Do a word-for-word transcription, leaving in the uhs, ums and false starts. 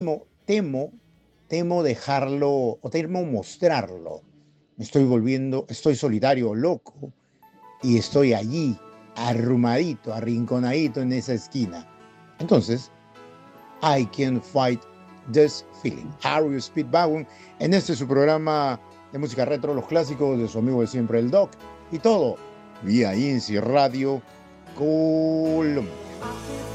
Temo, temo, temo dejarlo o temo mostrarlo. Me estoy volviendo, estoy solitario, loco, y estoy allí, arrumadito, arrinconadito en esa esquina. Entonces, I Can't Fight This Feeling. Harry Speedwagon, en este su programa de música retro, los clásicos de su amigo de siempre, el Doc, y todo vía INSI Radio Colombia.